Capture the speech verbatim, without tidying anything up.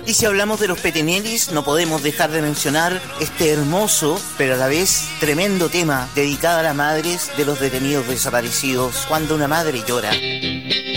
Y si hablamos de los Petinelis, no podemos dejar de mencionar este hermoso, pero a la vez tremendo tema dedicado a las madres de los detenidos desaparecidos, Cuando una madre llora.